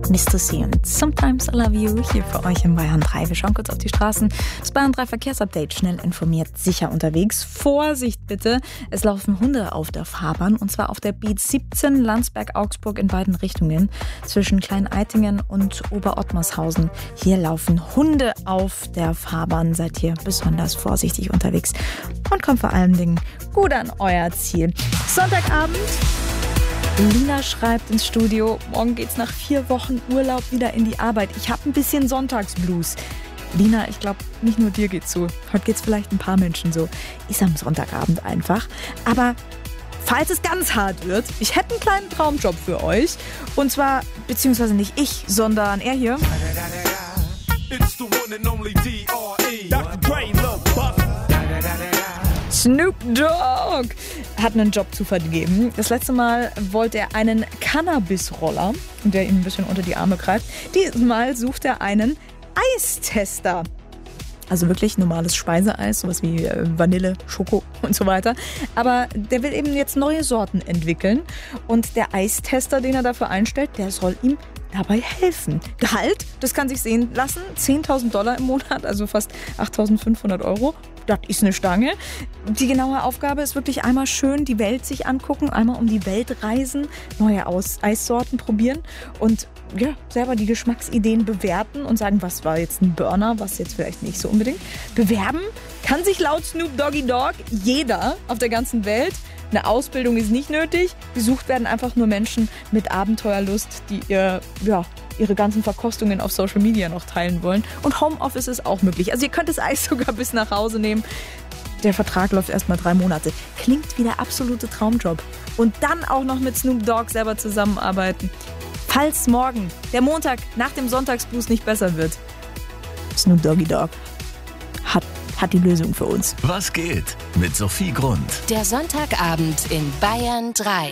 Mr. C und Sometimes I Love You hier für euch in Bayern 3. Wir schauen kurz auf die Straßen. Das Bayern 3 Verkehrsupdate, schnell informiert, sicher unterwegs. Vorsicht bitte, es laufen Hunde auf der Fahrbahn und zwar auf der B17 Landsberg-Augsburg in beiden Richtungen zwischen Klein-Eitingen und Oberottmarshausen. Hier laufen Hunde auf der Fahrbahn, seid hier besonders vorsichtig unterwegs und kommt vor allen Dingen gut an euer Ziel. Sonntagabend. Lina schreibt ins Studio, morgen geht's nach 4 Wochen Urlaub wieder in die Arbeit. Ich habe ein bisschen Sonntagsblues. Lina, ich glaube, nicht nur dir geht's so. Heute geht's vielleicht ein paar Menschen so. Ist am Sonntagabend einfach. Aber falls es ganz hart wird, ich hätte einen kleinen Traumjob für euch. Und zwar, beziehungsweise nicht ich, sondern er hier. Snoop Dogg hat einen Job zu vergeben. Das letzte Mal wollte er einen Cannabis-Roller, der ihm ein bisschen unter die Arme greift. Dieses Mal sucht er einen Eistester. Also wirklich normales Speiseeis, sowas wie Vanille, Schoko und so weiter. Aber der will eben jetzt neue Sorten entwickeln. Und der Eistester, den er dafür einstellt, der soll ihm dabei helfen. Gehalt, das kann sich sehen lassen, $10.000 im Monat, also fast 8.500 €. Das ist eine Stange. Die genaue Aufgabe ist wirklich einmal schön die Welt sich angucken, einmal um die Welt reisen, neue Eissorten probieren und ja, selber die Geschmacksideen bewerten und sagen, was war jetzt ein Burner, was jetzt vielleicht nicht so unbedingt. Bewerben kann sich laut Snoop Doggy Dogg jeder auf der ganzen Welt. Eine Ausbildung ist nicht nötig. Gesucht werden einfach nur Menschen mit Abenteuerlust, die ihre ganzen Verkostungen auf Social Media noch teilen wollen. Und Homeoffice ist auch möglich. Also ihr könnt das Eis sogar bis nach Hause nehmen. Der Vertrag läuft erstmal 3 Monate. Klingt wie der absolute Traumjob. Und dann auch noch mit Snoop Dogg selber zusammenarbeiten. Falls morgen, der Montag nach dem Sonntagsblues nicht besser wird, Snoop Doggy Dogg hat die Lösung für uns. Was geht mit Sophie Grund? Der Sonntagabend in Bayern 3.